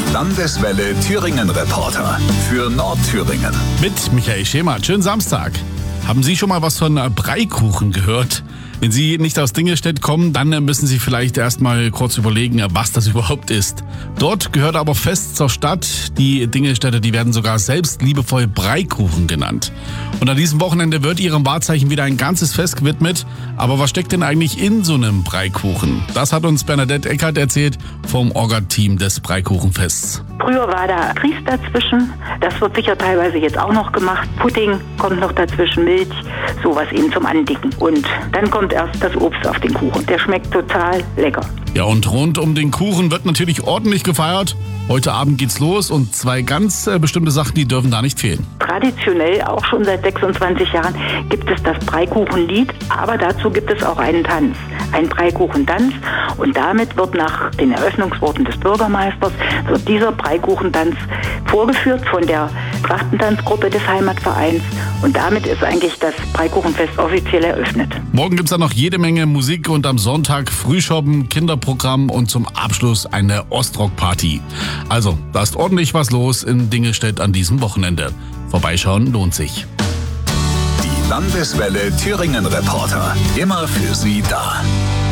Landeswelle Thüringen Reporter für Nordthüringen. Mit Michael Schemert. Schönen Samstag. Haben Sie schon mal was von Breikuchen gehört? Wenn Sie nicht aus Dingelstedt kommen, dann müssen Sie vielleicht erst mal kurz überlegen, was das überhaupt ist. Dort gehört aber fest zur Stadt. Die Dingelstädter, die werden sogar selbst liebevoll Breikuchen genannt. Und an diesem Wochenende wird ihrem Wahrzeichen wieder ein ganzes Fest gewidmet. Aber was steckt denn eigentlich in so einem Breikuchen? Das hat uns Bernadette Eckert erzählt vom Orga-Team des Breikuchenfests. Früher war da Grieß dazwischen. Das wird sicher teilweise jetzt auch noch gemacht. Pudding kommt noch dazwischen, Milch, sowas eben zum Andicken. Und dann kommt erst das Obst auf den Kuchen. Der schmeckt total lecker. Ja, und rund um den Kuchen wird natürlich ordentlich gefeiert. Heute Abend geht's los und zwei ganz bestimmte Sachen, die dürfen da nicht fehlen. Traditionell, auch schon seit 26 Jahren, gibt es das Breikuchenlied, aber dazu gibt es auch einen Tanz, einen Breikuchentanz. Und damit wird nach den Eröffnungsworten des Bürgermeisters wird dieser Breikuchentanz vorgeführt von der Trachtentanzgruppe des Heimatvereins. Und damit ist eigentlich das Breikuchenfest offiziell eröffnet. Morgen gibt's dann noch jede Menge Musik und am Sonntag Frühschoppen, Kinderprogramm und zum Abschluss eine Ostrock-Party. Also, da ist ordentlich was los in Dingelstedt an diesem Wochenende. Vorbeischauen lohnt sich. Die Landeswelle Thüringen Reporter. Immer für Sie da.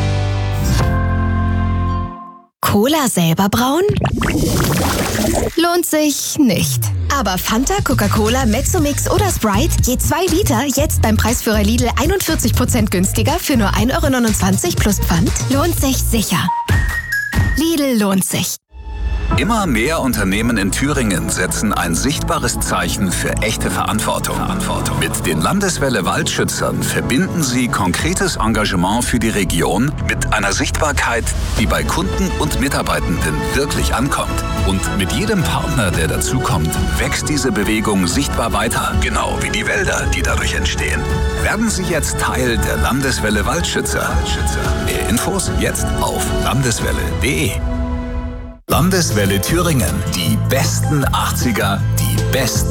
Cola selber brauen? Lohnt sich nicht. Aber Fanta, Coca-Cola, Mezzomix oder Sprite, je 2 Liter, jetzt beim Preisführer Lidl 41% günstiger für nur 1,29 € plus Pfand? Lohnt sich sicher. Lidl lohnt sich. Immer mehr Unternehmen in Thüringen setzen ein sichtbares Zeichen für echte Verantwortung. Mit den Landeswelle Waldschützern verbinden sie konkretes Engagement für die Region mit einer Sichtbarkeit, die bei Kunden und Mitarbeitenden wirklich ankommt. Und mit jedem Partner, der dazukommt, wächst diese Bewegung sichtbar weiter, genau wie die Wälder, die dadurch entstehen. Werden Sie jetzt Teil der Landeswelle Waldschützer. Mehr Infos jetzt auf landeswelle.de. Landeswelle Thüringen. Die besten 80er, die besten